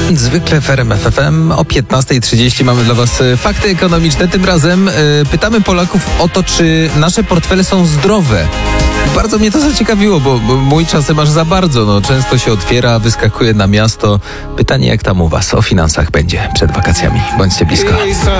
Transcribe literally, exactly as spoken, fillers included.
Zwykle w R M F F M o piętnasta trzydzieści mamy dla Was fakty ekonomiczne. Tym razem y, pytamy Polaków o to, czy nasze portfele są zdrowe. Bardzo mnie to zaciekawiło, bo, bo mój czasem aż za bardzo. No, często się otwiera, wyskakuje na miasto. Pytanie, jak tam u Was o finansach będzie przed wakacjami. Bądźcie blisko.